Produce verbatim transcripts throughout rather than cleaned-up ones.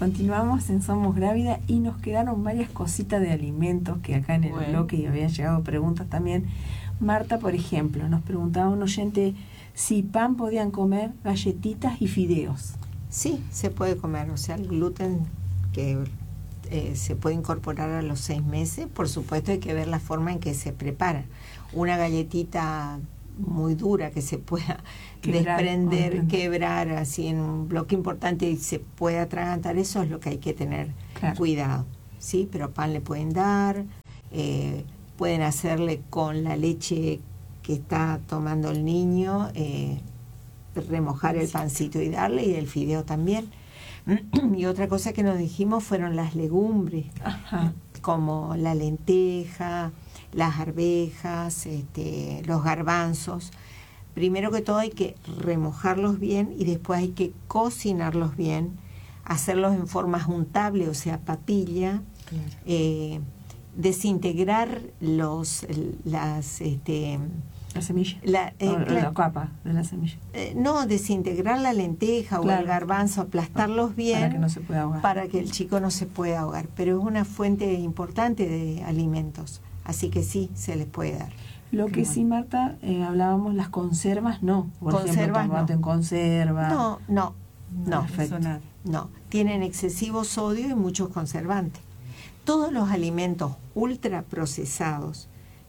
Continuamos en Somos Grávida y nos quedaron varias cositas de alimentos que acá en el bueno. bloque y habían llegado preguntas también. Marta, por ejemplo, nos preguntaba un oyente si pan podían comer, galletitas y fideos. Sí, se puede comer, o sea, el gluten que eh, se puede incorporar a los seis meses, por supuesto hay que ver la forma en que se prepara. Una galletita muy dura que se pueda quebrar, desprender, quebrar así en un bloque importante y se puede atragantar, eso es lo que hay que tener claro. cuidado, ¿sí? Pero pan le pueden dar, eh, pueden hacerle con la leche que está tomando el niño, eh, remojar el pancito y darle, y el fideo también. Y otra cosa que nos dijimos fueron las legumbres, Ajá. como la lenteja, las arvejas, este, los garbanzos. Primero que todo hay que remojarlos bien y después hay que cocinarlos bien, hacerlos en forma juntable, o sea, papilla, claro. eh, desintegrar los las este la semilla la, eh, o, la, la capa de la semilla eh, no, desintegrar la lenteja claro. o el garbanzo, aplastarlos bien para que no se pueda ahogar, para que el chico no se pueda ahogar, pero es una fuente importante de alimentos, así que sí, se les puede dar. Lo que bueno. sí, Marta, eh, hablábamos, las conservas no, por conservas ejemplo, tomate no. en conserva. No, no, no, no, no, tienen excesivo sodio y muchos conservantes. Todos los alimentos ultraprocesados,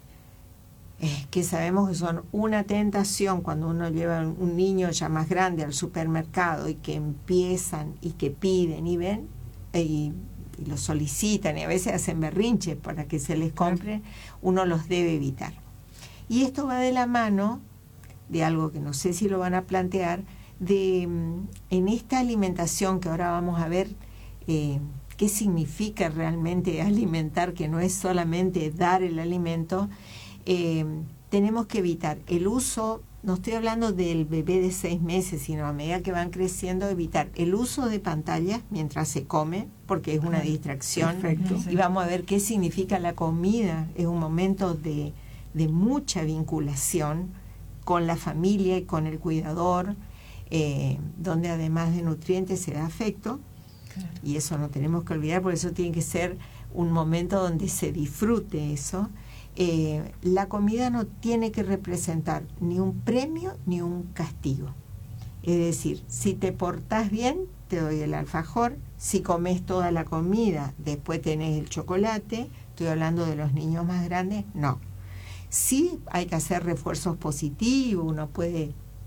eh, que sabemos que son una tentación cuando uno lleva un niño ya más grande al supermercado y que empiezan y que piden y ven eh, y, y lo solicitan y a veces hacen berrinches para que se les compre, uno los debe evitar. Y esto va de la mano de algo que no sé si lo van a plantear, de en esta alimentación que ahora vamos a ver, eh, qué significa realmente alimentar, que no es solamente dar el alimento, eh, tenemos que evitar el uso, no estoy hablando del bebé de seis meses, sino a medida que van creciendo, evitar el uso de pantallas mientras se come, porque es una distracción. Perfecto. Y vamos a ver qué significa la comida, es un momento de, de mucha vinculación con la familia y con el cuidador, eh, donde además de nutrientes se da afecto. Claro. Y eso no tenemos que olvidar, por eso tiene que ser un momento donde se disfrute eso. Eh, la comida no tiene que representar ni un premio ni un castigo. Es decir, si te portás bien, te doy el alfajor, si comes toda la comida, después tenés el chocolate. Estoy hablando de los niños más grandes, no. Sí hay que hacer refuerzos positivos, uno puede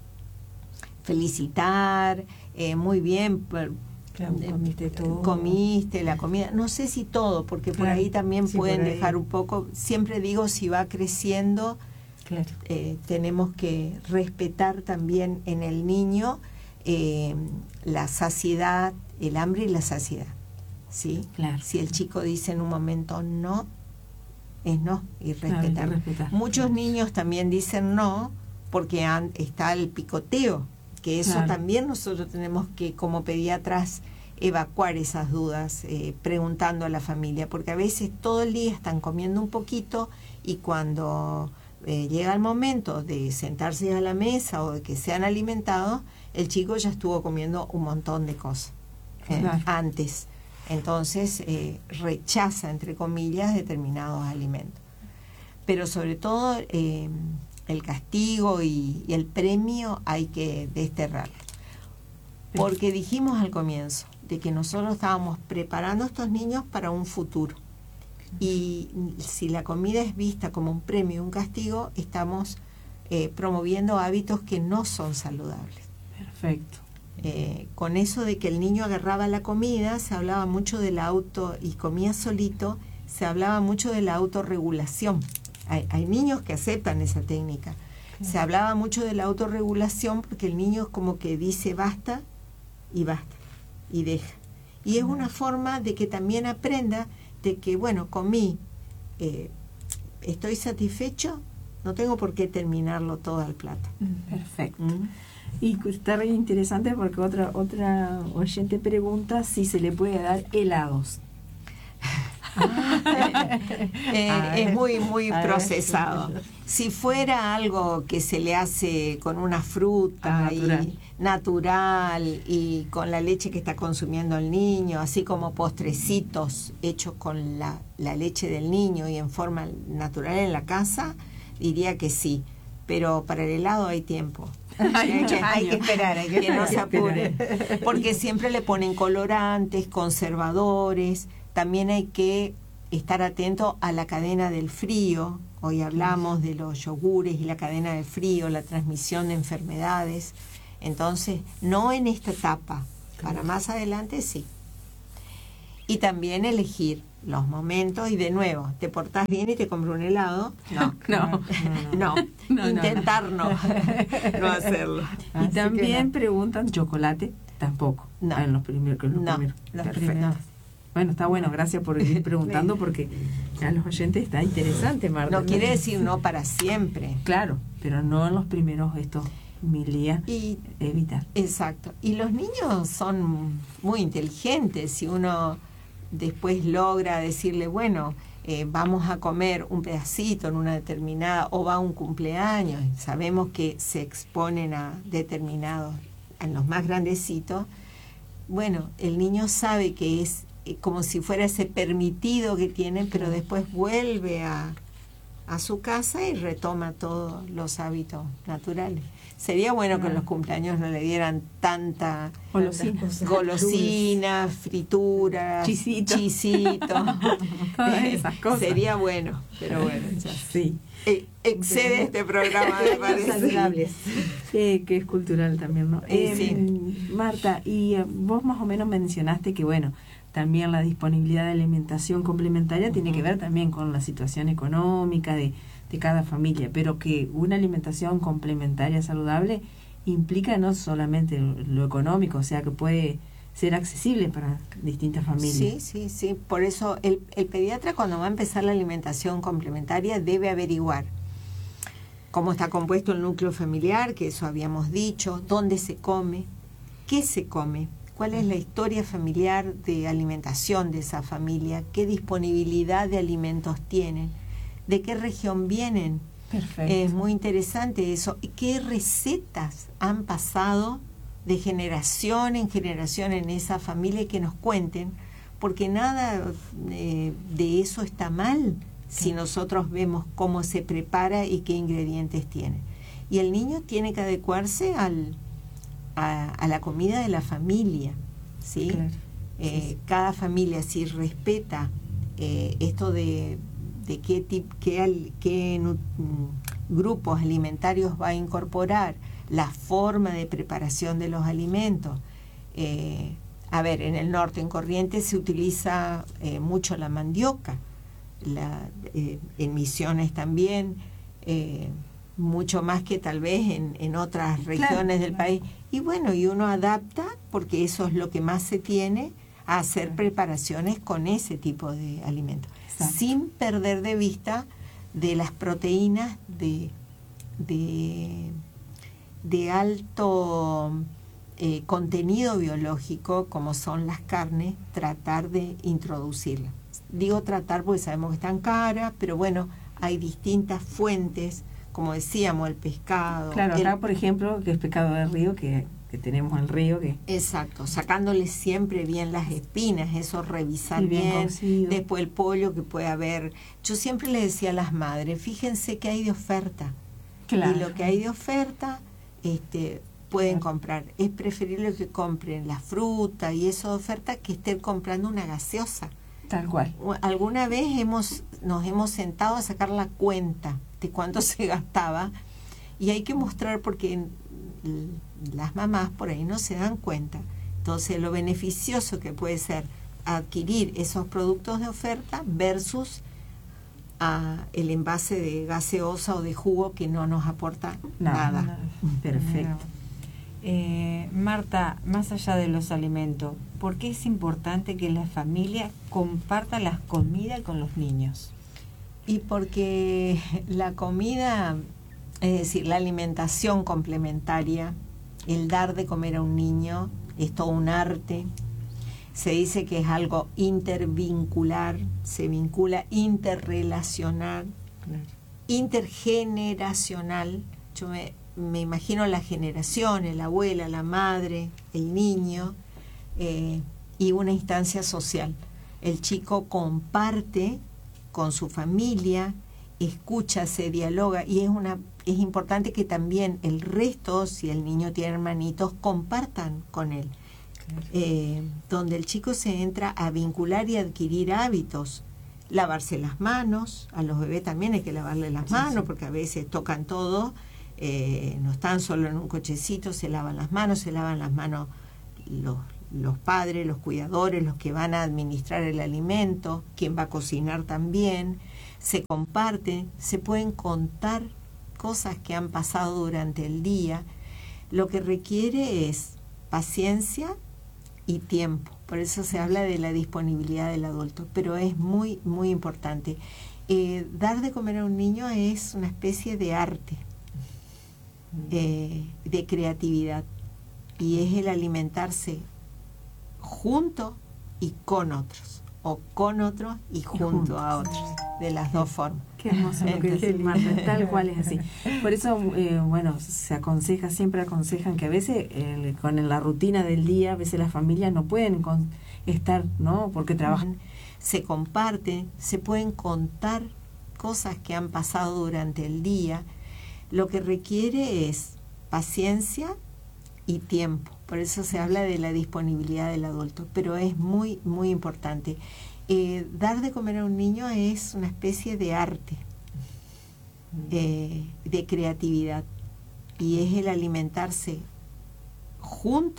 felicitar, eh, muy bien, por, Claro, comiste todo. Comiste la comida, no sé si todo, porque por claro, ahí también sí, pueden dejar un poco, siempre digo, si va creciendo, claro. eh, tenemos que respetar también en el niño eh, la saciedad, el hambre y la saciedad, ¿sí? Claro. Si el chico dice en un momento no, es no, y respetar. Claro, respetar. Muchos claro. niños también dicen no, porque han, está el picoteo, que eso claro. también nosotros tenemos que, como pediatras, evacuar esas dudas, eh, preguntando a la familia, porque a veces todo el día están comiendo un poquito y cuando eh, llega el momento de sentarse a la mesa o de que sean alimentados, el chico ya estuvo comiendo un montón de cosas eh, claro. antes. Entonces eh, rechaza, entre comillas, determinados alimentos. Pero sobre todo eh, el castigo y, y el premio hay que desterrarlo. Porque dijimos al comienzo de que nosotros estábamos preparando a estos niños para un futuro. Y si la comida es vista como un premio y un castigo, estamos eh, promoviendo hábitos que no son saludables. Perfecto. Eh, con eso de que el niño agarraba la comida, se hablaba mucho del auto y comía solito, se hablaba mucho de la autorregulación. Hay, hay niños que aceptan esa técnica. Claro. Se hablaba mucho de la autorregulación porque el niño es como que dice basta y basta y deja. Y es una forma de que también aprenda de que, bueno, comí, eh, estoy satisfecho, no tengo por qué terminarlo todo al plato. Perfecto. ¿Mm? Y está re interesante porque otra otra oyente pregunta si se le puede dar helados. eh, Ah, es muy, muy a ver. procesado. Si fuera algo que se le hace con una fruta Ah, natural. y natural y con la leche que está consumiendo el niño, así como postrecitos hechos con la, la leche del niño y en forma natural en la casa, diría que sí. Pero para el helado hay tiempo. Hay Hay muchos que, Hay que años. esperar, hay que que no esperar. se apuren, porque siempre le ponen colorantes, conservadores. También hay que estar atento a la cadena del frío. Hoy hablamos de los yogures y la cadena del frío, la transmisión de enfermedades. Entonces, no en esta etapa, para más adelante sí. Y también elegir los momentos y de nuevo, ¿te portás bien y te compro un helado? No, No. no, No, no, intentar no, no hacerlo. Y Así que también no. preguntan chocolate, tampoco. No. Ah, en los primeros. En los No, primeros. los Perfecto. primeros. Bueno, está bueno, gracias por ir preguntando porque a los oyentes está interesante, Marta. No quiere decir no para siempre. Claro, pero no en los primeros estos mil días. Y Evitar. exacto. Y los niños son muy inteligentes. Si uno después logra decirle, bueno, eh, vamos a comer un pedacito en una determinada, o va a un cumpleaños, sabemos que se exponen a determinados, en los más grandecitos, bueno, el niño sabe que es eh, como si fuera ese permitido que tienen, pero después vuelve a, a su casa y retoma todos los hábitos naturales. Sería bueno que en los cumpleaños no le dieran tanta Golosinas. golosinas, frituras, Chisitos. chisitos. Todas Eh, esas cosas. Sería bueno, pero bueno, ya. Sí. Eh, excede este programa, me parece. Saludables. Sí, que es cultural también, ¿no? Eh, Eh, Marta, y eh, vos más o menos mencionaste que, bueno, también la disponibilidad de alimentación complementaria tiene que ver también con la situación económica de, de cada familia, pero que una alimentación complementaria saludable implica no solamente lo, lo económico, o sea, que puede ser accesible para distintas familias. Sí, sí, sí. Por eso el, el pediatra cuando va a empezar la alimentación complementaria debe averiguar cómo está compuesto el núcleo familiar, que eso habíamos dicho, dónde se come, qué se come, cuál es la historia familiar de alimentación de esa familia, qué disponibilidad de alimentos tienen, de qué región vienen. Perfecto. Es muy interesante eso. ¿Y qué recetas han pasado de generación en generación en esa familia y que nos cuenten? Porque nada eh, de eso está mal si nosotros vemos cómo se prepara y qué ingredientes tiene. Y el niño tiene que adecuarse al, a, a la comida de la familia, ¿sí? Claro. Eh, Sí, sí. Cada familia, si respeta eh, esto de, de qué, tip, qué, al- qué nu- mm, grupos alimentarios va a incorporar, la forma de preparación de los alimentos. Eh, a ver, en el norte, en Corrientes, se utiliza eh, mucho la mandioca, la, eh, en Misiones también, eh, mucho más que tal vez en, en otras regiones del país. Y bueno, y uno adapta, porque eso es lo que más se tiene, a hacer preparaciones con ese tipo de alimentos, Exacto. sin perder de vista de las proteínas de, de, de alto eh, contenido biológico, como son las carnes, tratar de introducirlas. Digo tratar porque sabemos que están caras, pero bueno, hay distintas fuentes, como decíamos, el pescado. Claro, el- acá por ejemplo, que es pescado del río, que, que tenemos el río, que Exacto, sacándole siempre bien las espinas, eso revisar Y bien bien, cocido. después el pollo que puede haber. Yo siempre le decía a las madres, fíjense que hay de oferta, claro. y lo que hay de oferta este, pueden comprar. Es preferible que compren la fruta y eso de oferta que estén comprando una gaseosa. Tal cual. O- Alguna vez hemos nos hemos sentado a sacar la cuenta de cuánto se gastaba y hay que mostrar porque en- l- las mamás por ahí no se dan cuenta. Entonces, lo beneficioso que puede ser adquirir esos productos de oferta versus a el envase de gaseosa o de jugo que no nos aporta Nada. nada. Perfecto. Eh, Marta, más allá de los alimentos, ¿por qué es importante que la familia comparta las comidas con los niños? Y porque la comida, es decir, la alimentación complementaria, el dar de comer a un niño, es todo un arte. Se dice que es algo intervincular, se vincula interrelacional, intergeneracional. Yo me, me imagino la generación, la abuela, la madre, el niño, eh, y una instancia social. El chico comparte con su familia, escucha, se dialoga, y es una es importante que también el resto, si el niño tiene hermanitos, compartan con él. Claro. Eh, donde el chico se entra a vincular y adquirir hábitos. Lavarse las manos, a los bebés también hay que lavarle las sí, manos, sí. porque a veces tocan todo, eh, no están solo en un cochecito, se lavan las manos, se lavan las manos los, los padres, los cuidadores, los que van a administrar el alimento, quien va a cocinar también, se comparten, se pueden contar cosas que han pasado durante el día. Lo que requiere es paciencia y tiempo. Por eso se habla de la disponibilidad del adulto, pero es muy, muy importante. Eh, dar de comer a un niño es una especie de arte, eh, de creatividad, y es el alimentarse junto y con otros, o con otros y junto a otros, de las dos formas. Qué hermoso lo que dice Marta, tal cual es así. Por eso, eh, bueno, se aconseja, siempre aconsejan que a veces eh, con la rutina del día, a veces las familias no pueden con, estar, ¿no? Porque trabajan. Se comparten, se pueden contar cosas que han pasado durante el día. Lo que requiere es paciencia y tiempo. Por eso se habla de la disponibilidad del adulto, pero es muy, muy importante. Eh, dar de comer a un niño es una especie de arte, eh, de creatividad, y es el alimentarse junto